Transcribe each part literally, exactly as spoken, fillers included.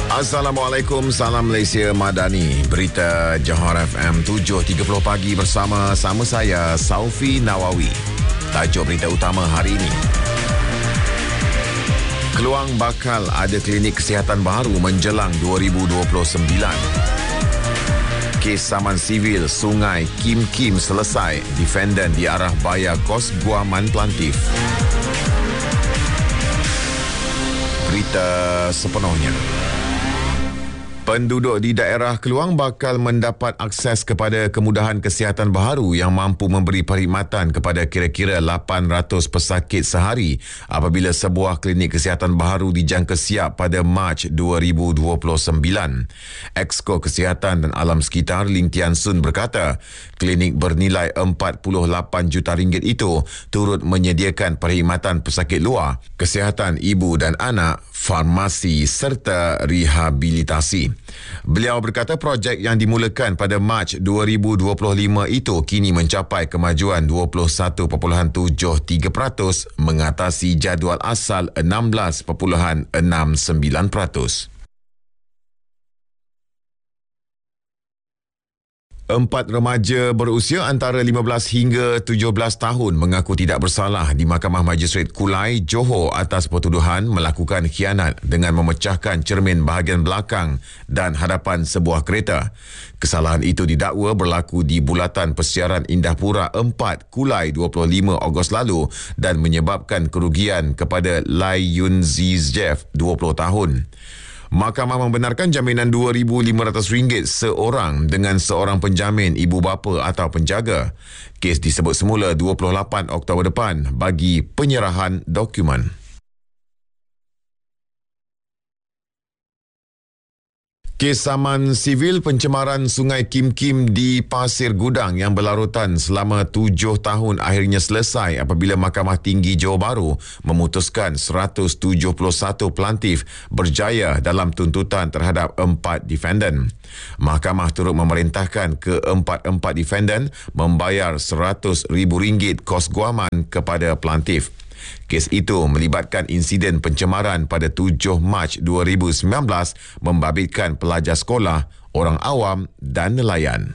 Assalamualaikum, salam Malaysia Madani. Berita Johor F M tujuh tiga puluh pagi bersama sama saya Saufi Nawawi. Tajuk berita utama hari ini. Keluang bakal ada klinik kesihatan baru menjelang dua ribu dua puluh sembilan. Kes saman sivil Sungai Kim Kim selesai. Defendant diarah bayar kos guaman plantif. Berita sepenuhnya. Penduduk di daerah Keluang bakal mendapat akses kepada kemudahan kesihatan baharu yang mampu memberi perkhidmatan kepada kira-kira lapan ratus pesakit sehari apabila sebuah klinik kesihatan baharu dijangka siap pada Mac dua ribu dua puluh sembilan. Exco Kesihatan dan Alam Sekitar Ling Tian Sun berkata, klinik bernilai empat puluh lapan juta ringgit itu turut menyediakan perkhidmatan pesakit luar, kesihatan ibu dan anak, farmasi serta rehabilitasi. Beliau berkata projek yang dimulakan pada Mac dua ribu dua puluh lima itu kini mencapai kemajuan dua puluh satu perpuluhan tujuh tiga peratus mengatasi jadual asal enam belas perpuluhan enam sembilan peratus. Empat remaja berusia antara lima belas hingga tujuh belas tahun mengaku tidak bersalah di Mahkamah Majistret Kulai, Johor atas pertuduhan melakukan khianat dengan memecahkan cermin bahagian belakang dan hadapan sebuah kereta. Kesalahan itu didakwa berlaku di Bulatan Persiaran Indahpura empat Kulai dua puluh lima Ogos lalu dan menyebabkan kerugian kepada Lai Yun Zizjev dua puluh tahun. Mahkamah membenarkan jaminan dua ribu lima ratus ringgit seorang dengan seorang penjamin ibu bapa atau penjaga. Kes disebut semula dua puluh lapan Oktober depan bagi penyerahan dokumen. Kes saman sivil pencemaran Sungai Kim Kim di Pasir Gudang yang berlarutan selama tujuh tahun akhirnya selesai apabila Mahkamah Tinggi Johor Bahru memutuskan seratus tujuh puluh satu pelantif berjaya dalam tuntutan terhadap empat defendant. Mahkamah turut memerintahkan keempat-empat defendant membayar seratus ribu ringgit kos guaman kepada pelantif. Kes itu melibatkan insiden pencemaran pada tujuh Mac dua ribu sembilan belas membabitkan pelajar sekolah, orang awam dan nelayan.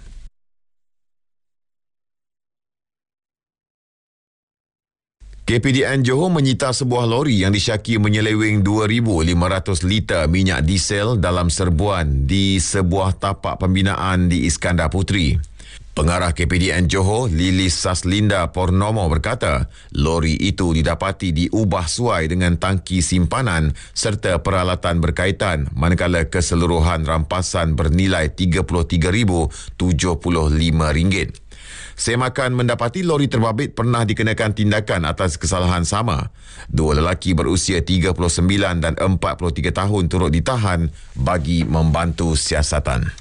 K P D N Johor menyita sebuah lori yang disyaki menyeleweng dua ribu lima ratus liter minyak diesel dalam serbuan di sebuah tapak pembinaan di Iskandar Puteri. Pengarah K P D N Johor, Lilis Saslinda Pornomo berkata, lori itu didapati diubah suai dengan tangki simpanan serta peralatan berkaitan manakala keseluruhan rampasan bernilai tiga puluh tiga ribu tujuh puluh lima ringgit. Semakan mendapati lori terbabit pernah dikenakan tindakan atas kesalahan sama. Dua lelaki berusia tiga puluh sembilan dan empat puluh tiga tahun turut ditahan bagi membantu siasatan.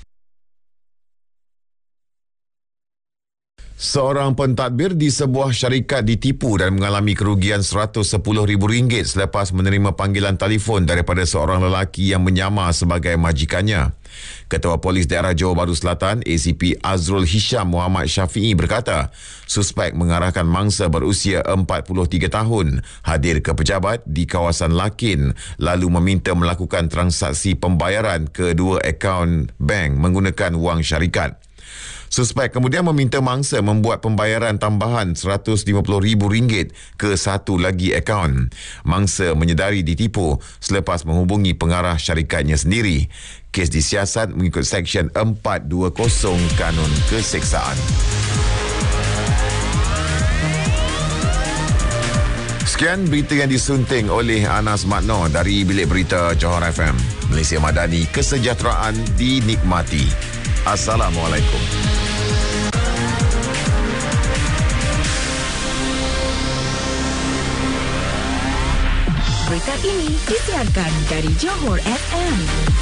Seorang pentadbir di sebuah syarikat ditipu dan mengalami kerugian seratus sepuluh ribu ringgit selepas menerima panggilan telefon daripada seorang lelaki yang menyamar sebagai majikannya. Ketua Polis Daerah Johor Bahru Selatan, A C P Azrul Hisham Muhammad Syafi'i berkata, suspek mengarahkan mangsa berusia empat puluh tiga tahun hadir ke pejabat di kawasan Lakin lalu meminta melakukan transaksi pembayaran ke dua akaun bank menggunakan wang syarikat. Suspek kemudian meminta mangsa membuat pembayaran tambahan seratus lima puluh ribu ringgit ke satu lagi akaun. Mangsa menyedari ditipu selepas menghubungi pengarah syarikatnya sendiri. Kes disiasat mengikut Seksyen empat dua kosong Kanun Keseksaan. Sekian berita yang disunting oleh Anas Matno dari Bilik Berita Johor F M. Malaysia Madani, kesejahteraan dinikmati. Assalamualaikum. Berita ini disiarkan dari Johor F M.